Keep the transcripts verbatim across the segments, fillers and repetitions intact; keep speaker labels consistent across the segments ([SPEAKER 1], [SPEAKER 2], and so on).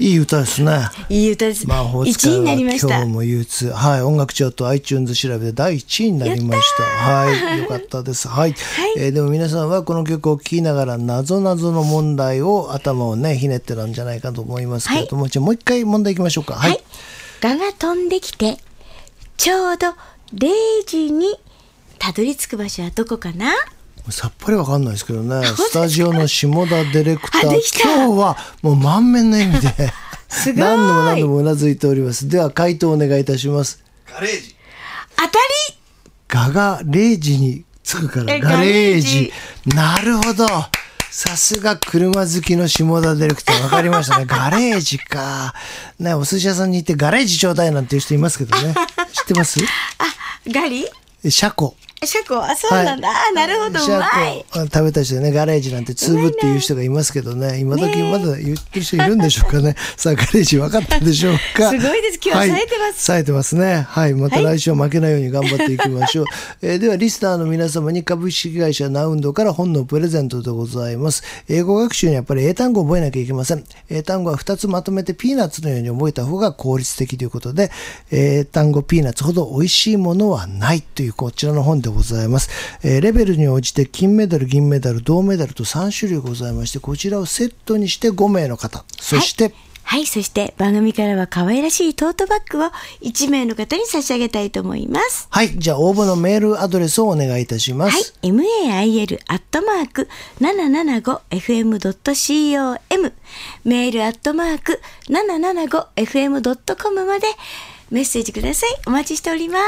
[SPEAKER 1] いい歌ですね。
[SPEAKER 2] いい歌です。
[SPEAKER 1] 魔法
[SPEAKER 2] いちいになりました。
[SPEAKER 1] 今日も憂鬱。はい、音楽チャート iTunes 調べでだいいちいになりました。はい、よかったです。はい、はい、えー、でも皆さんはこの曲を聴きながら謎々の問題を頭をねひねってたんじゃないかと思いますけれども、はい、じゃあもう一回問題いきましょうか。はい、はい、
[SPEAKER 2] 蛾が飛んできてちょうどれいじにたどり着く場所はどこかな。
[SPEAKER 1] さっぱりわかんないですけどね。スタジオの下田ディレクター、今日はもう満面の笑みですごい何度も何度もうなずいております。では回答お願いいたします。
[SPEAKER 3] ガレージ。
[SPEAKER 2] 当たり。
[SPEAKER 1] ガがれいじに着くからガレージ。なるほど。さすが車好きの下田ディレクター分かりましたね。ガレージか。ね、お寿司屋さんに行ってガレージちょうだいなんていう人いますけどね。知ってます？
[SPEAKER 2] あ、ガリ？
[SPEAKER 1] 車庫。
[SPEAKER 2] 車庫、あ、そうなんだ。はい、なるほど、うまい。
[SPEAKER 1] 食べた人でね、ガレージなんてつぶっていう人がいますけどね、今時まだ言ってる人いるんでしょうかね。さあ、ガレージ分かったでしょうか。
[SPEAKER 2] すごいです。今日は冴えてます。
[SPEAKER 1] 冴えてますね。はい、また来週は負けないように頑張っていきましょう。えー、では、リスナーの皆様に株式会社ナウンドから本のプレゼントでございます。英語学習にやっぱり英単語を覚えなきゃいけません。英単語はふたつまとめてピーナッツのように覚えた方が効率的ということで、英単語ピーナッツほど美味しいものはないというこちらの本でございます。えー、レベルに応じて金メダル、銀メダル、銅メダルとさんしゅるいございまして、こちらをセットにしてごめいの方、そして、はい
[SPEAKER 2] はい、そして番組からは可愛らしいトートバッグをいちめいの方に差し上げたいと思います。
[SPEAKER 1] はい、じゃあ応募のメールアドレスをお願いいたします。はい、
[SPEAKER 2] メール アットマーク ななななごエフエムドットコム メールアットマーク ななななごエフエムドットコム までメッセージください。お待ちしております。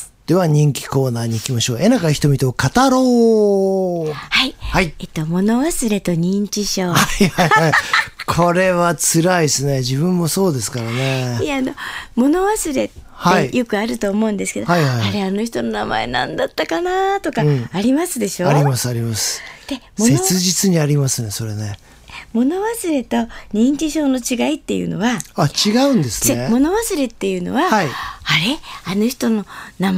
[SPEAKER 1] では人気コーナーに行きましょう。江中ひとみと語ろう。
[SPEAKER 2] はい。
[SPEAKER 1] はい。
[SPEAKER 2] えっと、物忘れと認知症。
[SPEAKER 1] はいはいはい。これは辛いですね。自分もそうですからね。
[SPEAKER 2] いや、あの、物忘れってよくあると思うんですけど、はいはいはい、あれ、あの人の名前なんだったかなとか、ありますでしょ、うん、
[SPEAKER 1] ありますあります。で、切実にありますね、それね。
[SPEAKER 2] 物忘れと認知症の違いっていうのは、
[SPEAKER 1] あ、違うんですね。
[SPEAKER 2] 物忘れっていうのは、はい、あれあの人の名前